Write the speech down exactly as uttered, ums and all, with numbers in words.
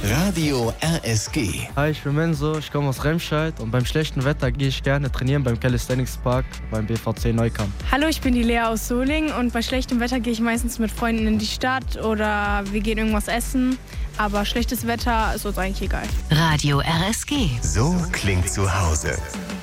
Radio R S G. Hi, ich bin Menzo, ich komme aus Remscheid und beim schlechten Wetter gehe ich gerne trainieren beim Calisthenics Park beim B V C Neukamp. Hallo, ich bin die Lea aus Solingen und bei schlechtem Wetter gehe ich meistens mit Freunden in die Stadt oder wir gehen irgendwas essen. Aber schlechtes Wetter ist uns eigentlich egal. Radio R S G. So klingt zu Hause.